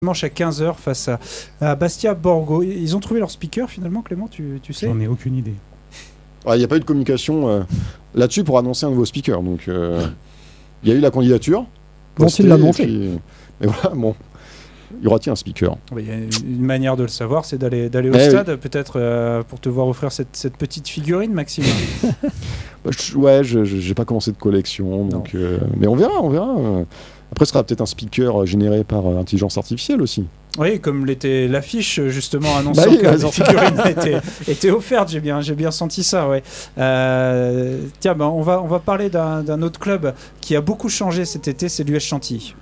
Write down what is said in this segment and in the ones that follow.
dimanche à 15h face à Bastia Borgo. Ils ont trouvé leur speaker finalement, Clément, tu sais? J'en ai aucune idée. Il n'y a pas eu de communication là-dessus pour annoncer un nouveau speaker. Donc, il y a eu la candidature. Dont il l'a monté. Et voilà, bon. Il y aura-t-il un speaker? Il y a une manière de le savoir, c'est d'aller au stade, peut-être pour te voir offrir cette petite figurine, Maxime. J'ai pas commencé de collection, donc, mais on verra. Après, ce sera peut-être un speaker généré par intelligence artificielle aussi. Oui, comme l'était l'affiche justement annonçant que la figurine était offerte, j'ai bien senti ça. Ouais. Tiens, on va parler d'un autre club qui a beaucoup changé cet été, c'est l'US Chantilly.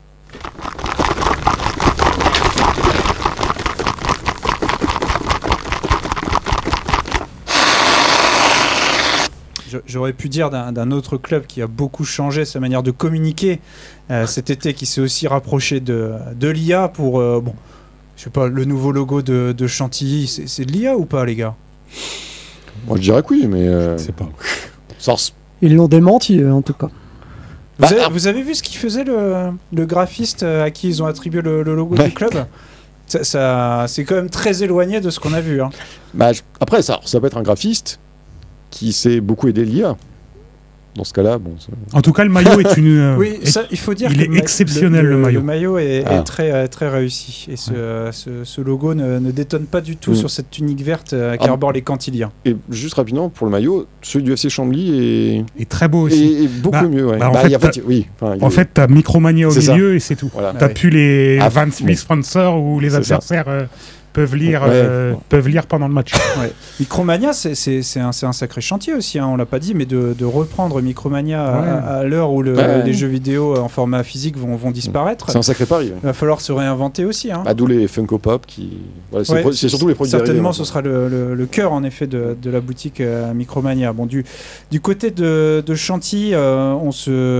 J'aurais pu dire d'un autre club qui a beaucoup changé sa manière de communiquer cet été, qui s'est aussi rapproché de l'IA pour, je sais pas, le nouveau logo de Chantilly. C'est de l'IA ou pas, les gars? Moi, je dirais que oui, mais... Je sais pas. Ils l'ont démenti, en tout cas. Vous avez vu ce qu'il faisait le graphiste à qui ils ont attribué le logo du club? Ça, c'est quand même très éloigné de ce qu'on a vu. Hein. Après, ça peut être un graphiste qui s'est beaucoup aidé l'IA. Dans ce cas-là, bon. En tout cas, le maillot est une. Oui, ça, il faut dire il est exceptionnel le maillot. Le maillot est très très réussi et ce logo ne détonne pas du tout sur cette tunique verte qui arbore les Cantiliens. Et juste rapidement pour le maillot, celui du FC Chambly est très beau aussi. Et beaucoup mieux. Ouais. En fait, t'as Micromania au milieu et c'est tout. Voilà. T'as plus les 28 sponsors où les adversaires peuvent lire pendant le match. Ouais. Micromania, c'est un sacré chantier aussi, hein, on l'a pas dit, mais de reprendre Micromania à l'heure où les jeux vidéo en format physique vont disparaître. C'est un sacré pari. Il va falloir se réinventer aussi. Hein. D'où les Funko Pop qui. Voilà, c'est surtout les produits certainement, dérivés, ce sera le cœur en effet de la boutique Micromania. Bon, du côté de Chantilly, on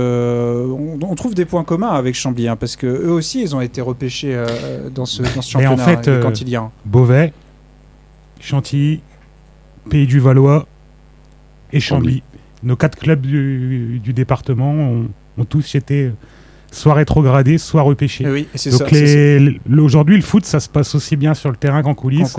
trouve des points communs avec Chambly, hein, parce que eux aussi, ils ont été repêchés dans ce championnat. En fait, les Cantiliens. Beauvais, Chantilly, Pays du Valois et Chambly. Nos 4 clubs du département ont tous été soit rétrogradés, soit repêchés. Oui, c'est donc aujourd'hui, le foot, ça se passe aussi bien sur le terrain qu'en coulisses.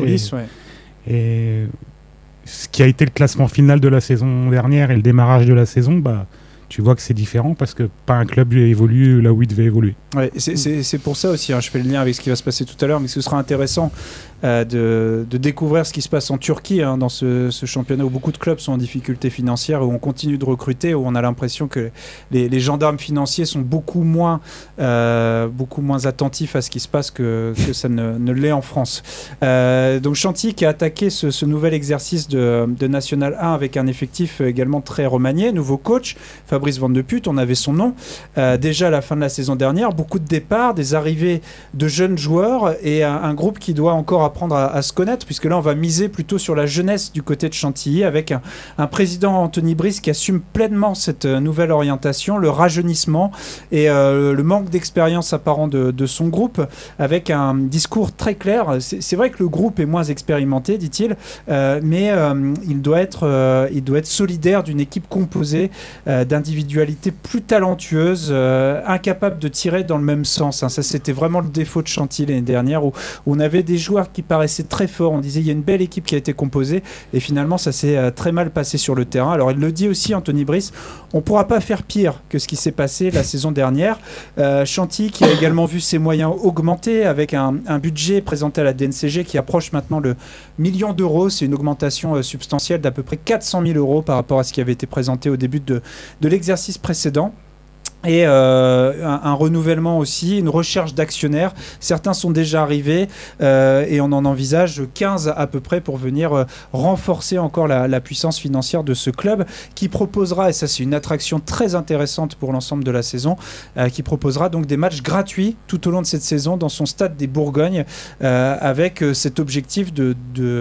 Et ce qui a été le classement final de la saison dernière et le démarrage de la saison, tu vois que c'est différent parce que pas un club évolue là où il devait évoluer. Ouais, c'est pour ça aussi, hein, je fais le lien avec ce qui va se passer tout à l'heure, mais ce sera intéressant de découvrir ce qui se passe en Turquie, hein, dans ce championnat où beaucoup de clubs sont en difficulté financière, où on continue de recruter, où on a l'impression que les gendarmes financiers sont beaucoup moins attentifs à ce qui se passe que ça ne l'est en France. Donc Chantilly qui a attaqué ce nouvel exercice de National 1 avec un effectif également très remanié, nouveau coach, Fabrice Van de Putte, on avait son nom déjà à la fin de la saison dernière, beaucoup de départs, des arrivées de jeunes joueurs et un groupe qui doit encore apprendre à se connaître, puisque là on va miser plutôt sur la jeunesse du côté de Chantilly avec un président Anthony Brice qui assume pleinement cette nouvelle orientation, le rajeunissement et le manque d'expérience apparent de son groupe, avec un discours très clair. C'est vrai que le groupe est moins expérimenté, dit-il, mais il doit être solidaire d'une équipe composée d'individualités plus talentueuses, incapables de tirer dans le même sens. Hein. Ça, c'était vraiment le défaut de Chantilly l'année dernière, où on avait des joueurs qui paraissaient très forts. On disait il y a une belle équipe qui a été composée, et finalement ça s'est très mal passé sur le terrain. Alors il le dit aussi, Anthony Brice, on ne pourra pas faire pire que ce qui s'est passé la saison dernière. Chantilly qui a également vu ses moyens augmenter avec un budget présenté à la DNCG qui approche maintenant le 1 million d'euros. C'est une augmentation substantielle d'à peu près 400 000 euros par rapport à ce qui avait été présenté au début de l'exercice précédent. Et un renouvellement aussi, une recherche d'actionnaires. Certains sont déjà arrivés et on en envisage 15 à peu près pour venir renforcer encore la puissance financière de ce club qui proposera, et ça c'est une attraction très intéressante pour l'ensemble de la saison, qui proposera donc des matchs gratuits tout au long de cette saison dans son stade des Bourgognes avec cet objectif de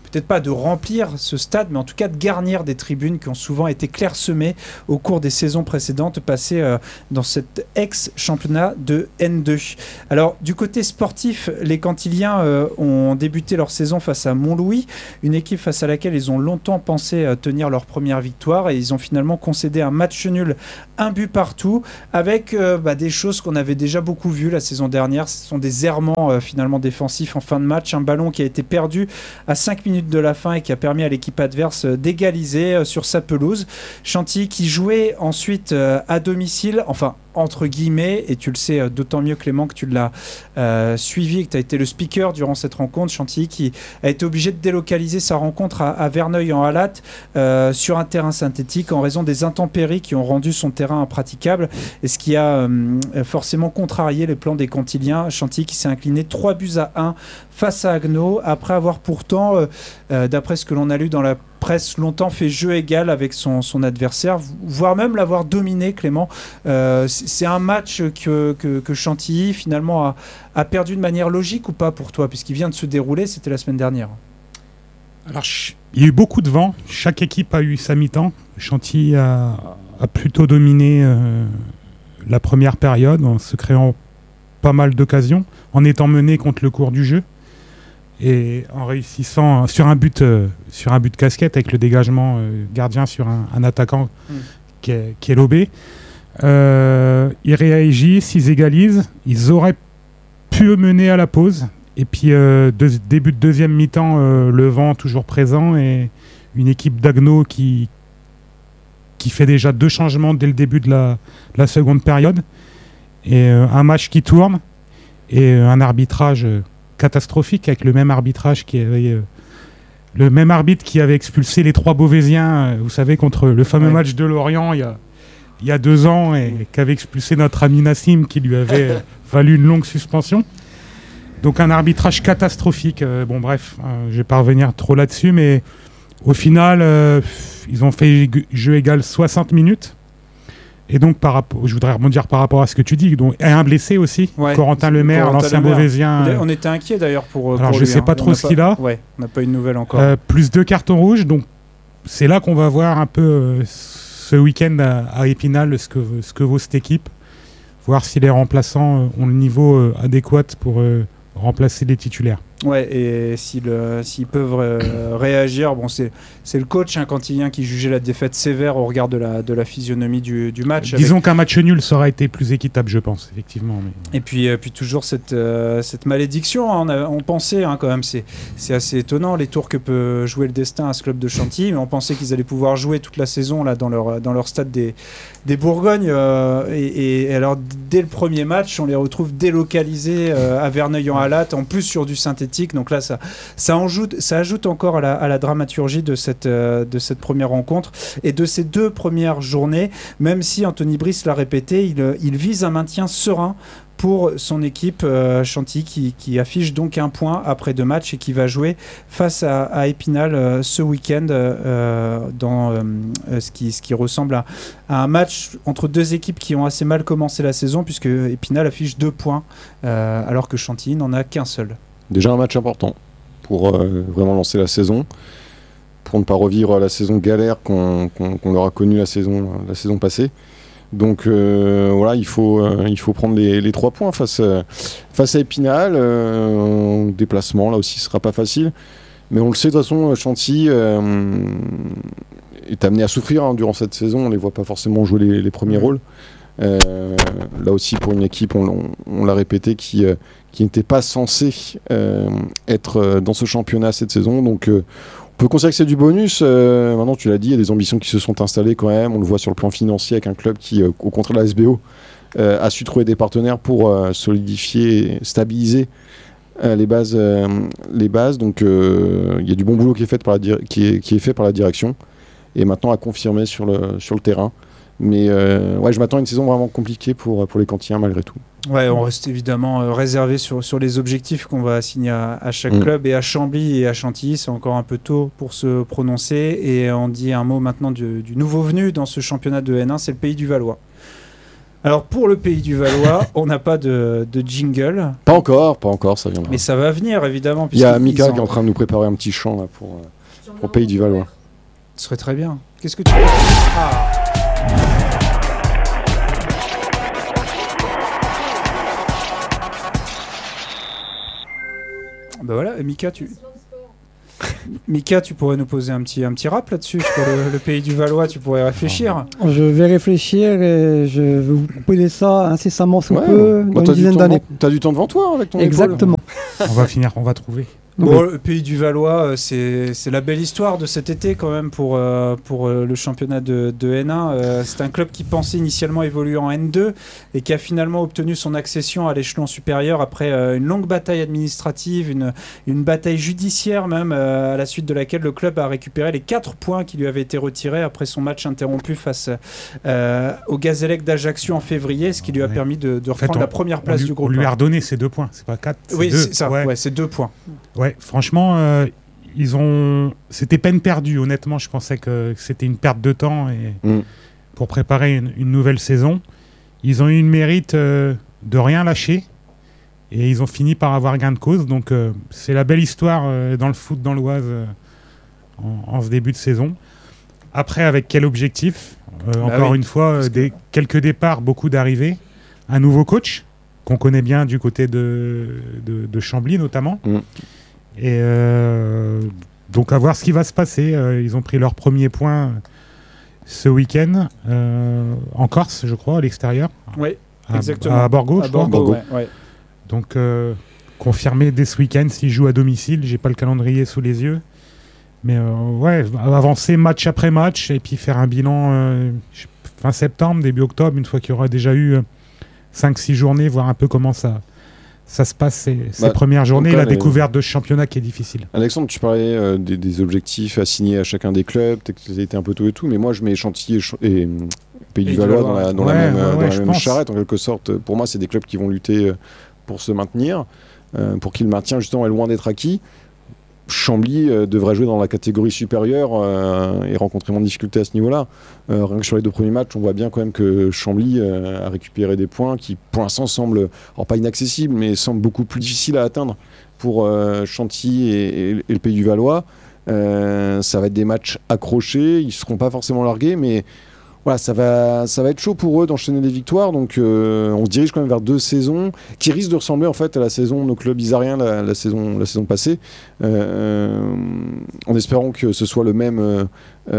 peut-être pas de remplir ce stade, mais en tout cas de garnir des tribunes qui ont souvent été clairsemées au cours des saisons précédentes passées dans cet ex-championnat de N2. Alors, du côté sportif, les Cantiliens ont débuté leur saison face à Montlouis, une équipe face à laquelle ils ont longtemps pensé tenir leur première victoire, et ils ont finalement concédé un match nul, un but partout, avec des choses qu'on avait déjà beaucoup vues la saison dernière. Ce sont des errements finalement défensifs en fin de match, un ballon qui a été perdu à 5 minutes de la fin et qui a permis à l'équipe adverse d'égaliser sur sa pelouse. Chantilly qui jouait ensuite à domicile, enfin entre guillemets, et tu le sais d'autant mieux Clément que tu l'as suivi et que tu as été le speaker durant cette rencontre. Chantilly qui a été obligé de délocaliser sa rencontre à Verneuil-en-Halatte sur un terrain synthétique en raison des intempéries qui ont rendu son terrain impraticable, et ce qui a forcément contrarié les plans des Cantiliens. Chantilly qui s'est incliné 3-1 face à Haguenau, après avoir pourtant, d'après ce que l'on a lu dans la presse, longtemps fait jeu égal avec son adversaire, voire même l'avoir dominé, Clément. C'est un match que Chantilly finalement a perdu de manière logique ou pas pour toi, puisqu'il vient de se dérouler, c'était la semaine dernière. Alors, il y a eu beaucoup de vent, chaque équipe a eu sa mi-temps. Chantilly a plutôt dominé la première période en se créant pas mal d'occasions, en étant mené contre le cours du jeu et en réussissant sur un but casquette avec le dégagement gardien sur un attaquant qui est lobé. Ils réagissent, ils égalisent, ils auraient pu mener à la pause, et puis début de deuxième mi-temps, le vent toujours présent et une équipe d'Haguenau qui fait déjà 2 changements dès le début de la seconde période, et un match qui tourne et un arbitrage catastrophique, avec le même arbitrage le même arbitre qui avait expulsé les 3 Beauvaisiens, vous savez, contre le fameux match de Lorient il y a 2 ans, et qui avait expulsé notre ami Nassim, qui lui avait valu une longue suspension. Donc un arbitrage catastrophique. Bon bref, je vais pas revenir trop là-dessus, mais au final, ils ont fait jeu égal 60 minutes. Et donc, je voudrais rebondir par rapport à ce que tu dis. Donc, un blessé aussi, Corentin Lemaire, l'ancien Beauvaisien. On était inquiet d'ailleurs pour alors, lui, je ne sais pas trop ce qu'il a. Ouais, on n'a pas eu de nouvelles encore. Plus 2 cartons rouges. Donc, c'est là qu'on va voir un peu ce week-end à Épinal ce que vaut cette équipe. Voir si les remplaçants ont le niveau adéquat pour remplacer les titulaires. Ouais, et s'ils peuvent réagir, bon, c'est le coach Cantilien qui jugeait la défaite sévère au regard de la physionomie du match. Disons qu'un match nul, ça aurait été plus équitable, je pense, effectivement. Mais... Et puis toujours cette malédiction, hein, on pensait quand même, c'est assez étonnant les tours que peut jouer le destin à ce club de Chantilly, mais on pensait qu'ils allaient pouvoir jouer toute la saison là dans leur stade des Bourgognes, et alors dès le premier match, on les retrouve délocalisés à Verneuil-en-Halatte, en plus sur du synthétique. Donc là, ça ajoute encore à la dramaturgie de cette première rencontre et de ces 2 premières journées, même si Anthony Brice l'a répété, il vise un maintien serein pour son équipe Chantilly qui affiche donc 1 point après 2 matchs et qui va jouer face à Épinal ce week-end dans ce qui ressemble à un match entre 2 équipes qui ont assez mal commencé la saison, puisque Épinal affiche 2 points alors que Chantilly n'en a qu'un seul. Déjà un match important pour vraiment lancer la saison, pour ne pas revivre la saison galère qu'on leur a connue la saison passée. Donc voilà, il faut prendre les 3 points face à Épinal. Déplacement, là aussi, ce sera pas facile. Mais on le sait, de toute façon, Chantilly est amené à souffrir durant cette saison. On ne les voit pas forcément jouer les premiers rôles. Là aussi, pour une équipe, on l'a répété, qui n'était pas censée être dans ce championnat cette saison. Donc on peut considérer que c'est du bonus. Maintenant, tu l'as dit, il y a des ambitions qui se sont installées quand même. On le voit sur le plan financier avec un club qui, au contraire de la SBO, a su trouver des partenaires pour solidifier et stabiliser les bases. Donc il y a du bon boulot qui est fait par la direction, et maintenant à confirmer sur le terrain. Mais je m'attends à une saison vraiment compliquée pour les Cantiliens malgré tout. Ouais, on reste évidemment réservé sur les objectifs qu'on va assigner à chaque club, et à Chambly et à Chantilly, c'est encore un peu tôt pour se prononcer. Et on dit un mot maintenant du nouveau venu dans ce championnat de N1, c'est le Pays du Valois. Alors pour le Pays du Valois, on n'a pas de jingle. Pas encore, ça viendra. Mais ça va venir évidemment. Il y a Mika qui est en train de nous préparer un petit chant là, pour Pays du Valois. Ce serait très bien. Qu'est-ce que tu veux Ben voilà, Mika, tu pourrais nous poser un petit rap là-dessus sur le Pays du Valois, tu pourrais réfléchir. Je vais réfléchir et je vais vous proposer ça incessamment sous peu, dans une dizaine d'années. T'as du temps devant toi avec ton Exactement. On va trouver. Bon, le Pays du Valois, c'est la belle histoire de cet été quand même pour le championnat de N1. C'est un club qui pensait initialement évoluer en N2 et qui a finalement obtenu son accession à l'échelon supérieur après une longue bataille administrative, une bataille judiciaire même, à la suite de laquelle le club a récupéré les 4 points qui lui avaient été retirés après son match interrompu face au Gazélec d'Ajaccio en février, ce qui lui a permis de reprendre la première place du groupe. On lui a redonné ces 2 points, c'est pas 4. Oui, c'est ça, c'est 2 points. Ouais, franchement, c'était peine perdue. Honnêtement, je pensais que c'était une perte de temps pour préparer une nouvelle saison. Ils ont eu le mérite de rien lâcher et ils ont fini par avoir gain de cause. Donc, c'est la belle histoire dans le foot dans l'Oise en ce début de saison. Après, avec quel objectif Encore une fois, quelques départs, beaucoup d'arrivées. Un nouveau coach qu'on connaît bien du côté de Chambly notamment. Et donc à voir ce qui va se passer. Ils ont pris leur premier point ce week-end en Corse, je crois, à l'extérieur. Oui, exactement. À Borgo, je crois. Borgo. Ouais. Donc confirmé dès ce week-end s'ils jouent à domicile. J'ai pas le calendrier sous les yeux. Mais avancer match après match et puis faire un bilan fin septembre, début octobre, une fois qu'il y aura déjà eu 5-6 journées, voir un peu comment ça se passe ces premières journées, la découverte de ce championnat qui est difficile. Alexandre, tu parlais des objectifs assignés à chacun des clubs, peut-être que ça a été un peu tout et tout, mais moi je mets Chantilly et Pays du Valois dans la même charrette en quelque sorte. Pour moi, c'est des clubs qui vont lutter pour se maintenir, pour qui le maintien justement est loin d'être acquis. Chambly devrait jouer dans la catégorie supérieure et rencontrer moins de difficultés à ce niveau-là. Rien que sur les 2 premiers matchs, on voit bien quand même que Chambly a récupéré des points qui, pour l'instant, semblent, alors pas inaccessibles, mais semblent beaucoup plus difficiles à atteindre pour Chantilly et le Pays du Valois. Ça va être des matchs accrochés, ils ne seront pas forcément largués, mais voilà, ça va être chaud pour eux d'enchaîner les victoires. Donc on se dirige quand même vers 2 saisons qui risquent de ressembler en fait à la saison de nos clubs isariens la saison passée, en espérant que ce soit la même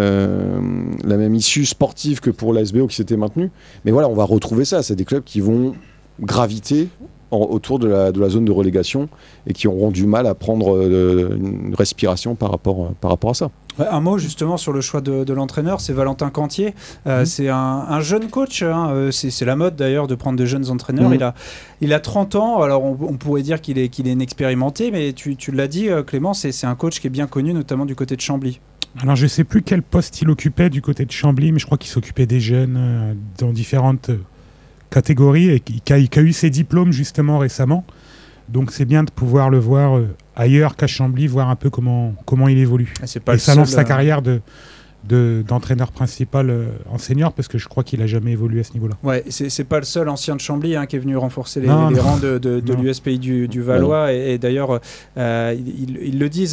issue sportive que pour l'ASBO qui s'était maintenue. Mais voilà, on va retrouver ça. C'est des clubs qui vont graviter autour de la zone de relégation et qui auront du mal à prendre une respiration par rapport à ça. Un mot justement sur le choix de l'entraîneur, c'est Valentin Cantier. C'est un jeune coach, c'est la mode d'ailleurs de prendre de jeunes entraîneurs. Il a 30 ans, alors on pourrait dire qu'il est inexpérimenté, mais tu l'as dit Clément, c'est un coach qui est bien connu notamment du côté de Chambly. Alors je ne sais plus quel poste il occupait du côté de Chambly, mais je crois qu'il s'occupait des jeunes dans différentes catégories et qui a eu ses diplômes justement récemment. Donc c'est bien de pouvoir le voir ailleurs qu'à Chambly, voir un peu comment il évolue. Et ça lance sa carrière d'entraîneur principal en senior, parce que je crois qu'il n'a jamais évolué à ce niveau-là. Ouais, c'est pas le seul ancien de Chambly qui est venu renforcer les rangs de l'USPI du Valois. Et d'ailleurs, ils le disent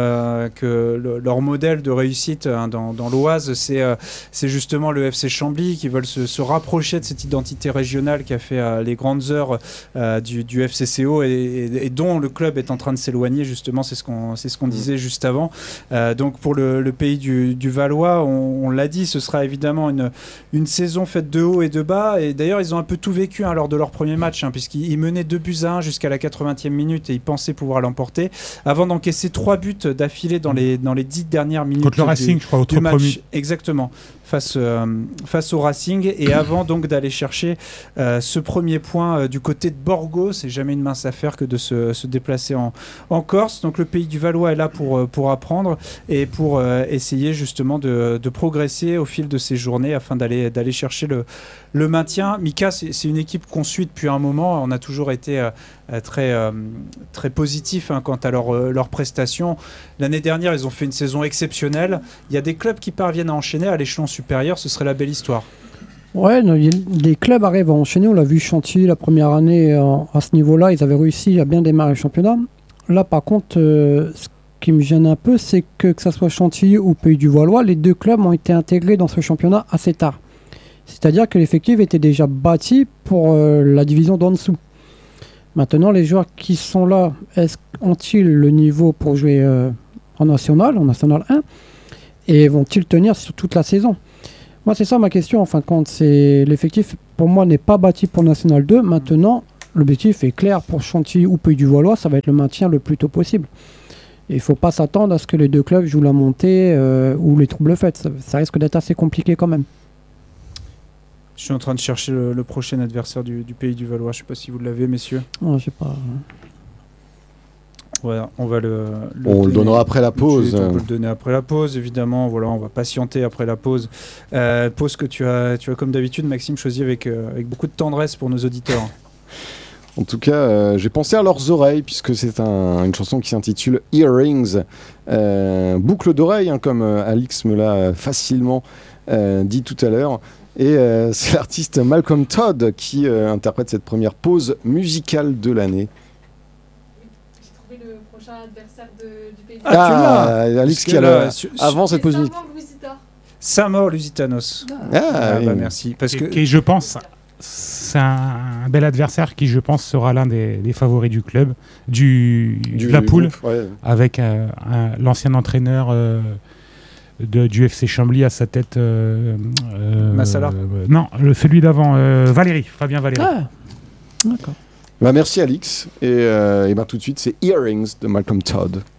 que leur modèle de réussite dans l'Oise, c'est justement le FC Chambly, qui veulent se rapprocher de cette identité régionale qui a fait les grandes heures du FCCO et dont le club est en train de s'éloigner, justement. C'est ce qu'on disait juste avant. Donc pour le Pays du Valois, on l'a dit, ce sera évidemment une saison faite de haut et de bas. Et d'ailleurs, ils ont un peu tout vécu lors de leur premier match, puisqu'ils menaient 2-1 jusqu'à la 80e minute et ils pensaient pouvoir l'emporter avant d'encaisser 3 buts d'affilée dans les 10 dernières minutes contre le Racing, je crois, au match. Exactement. Face au Racing, et avant donc d'aller chercher ce premier point du côté de Borgo. C'est jamais une mince affaire que de se déplacer en Corse. Donc le Pays du Valois est là pour apprendre et pour essayer justement de progresser au fil de ces journées afin d'aller chercher le maintien. Mika, c'est une équipe qu'on suit depuis un moment. On a toujours été très positif quant à leurs prestations. L'année dernière, ils ont fait une saison exceptionnelle. Il y a des clubs qui parviennent à enchaîner à l'échelon supérieur, ce serait la belle histoire. Ouais, les clubs arrivent à enchaîner. On l'a vu Chantilly la première année à ce niveau-là. Ils avaient réussi à bien démarrer le championnat. Là, par contre, ce qui me gêne un peu, c'est que ça soit Chantilly ou Pays du Valois, les deux clubs ont été intégrés dans ce championnat assez tard. C'est-à-dire que l'effectif était déjà bâti pour la division d'en dessous. Maintenant, les joueurs qui sont là, ont-ils le niveau pour jouer en National 1, et vont-ils tenir sur toute la saison? Moi, c'est ça ma question, en fin de compte. C'est l'effectif, pour moi, n'est pas bâti pour National 2. Maintenant, l'objectif est clair pour Chantilly ou Pays du Valois, ça va être le maintien le plus tôt possible. Et il ne faut pas s'attendre à ce que les deux clubs jouent la montée ou les troubles faits. Ça risque d'être assez compliqué quand même. Je suis en train de chercher le prochain adversaire du Pays du Valois. Je ne sais pas si vous l'avez, messieurs. Non, je sais pas. Voilà, on va on le donnera après la pause. On peut le donner après la pause, évidemment. Voilà, on va patienter après la pause. Pause que tu as comme d'habitude, Maxime, choisi avec beaucoup de tendresse pour nos auditeurs. En tout cas, j'ai pensé à leurs oreilles, puisque c'est une chanson qui s'intitule Earrings. Boucle d'oreille, hein, comme Alix me l'a facilement dit tout à l'heure. Et c'est l'artiste Malcolm Todd qui interprète cette première pause musicale de l'année. Le prochain adversaire du Pays. Alix qui a avant cette pause musicale. Samor Lusitanos. Oui. Merci. Parce que et je pense, c'est un bel adversaire qui, je pense, sera l'un des favoris du club, de la poule, avec l'ancien entraîneur du FC Chambly à sa tête. Massala. Non, celui d'avant, Fabien Valéry. Ah, d'accord. Merci Alix. Et tout de suite, c'est Earrings de Malcolm Todd.